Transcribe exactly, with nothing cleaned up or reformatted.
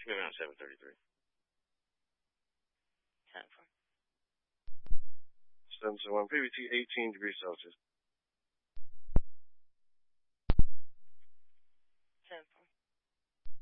me around seven thirty-three. ten four. seven to one. P B T eighteen degrees Celsius. ten four.